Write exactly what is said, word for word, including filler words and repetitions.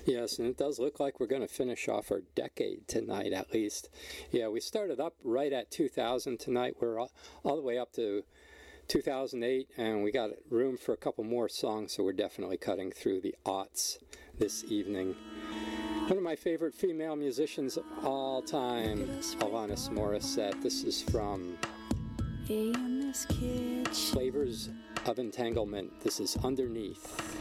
Yes, and it does look like we're going to finish off our decade tonight, at least. Yeah, we started up right at two thousand tonight. We're all, all the way up to two thousand eight, and we got room for a couple more songs, so we're definitely cutting through the aughts this evening. One of my favorite female musicians of all time, Alanis Morissette. This is from Flavors of Entanglement. This is Underneath.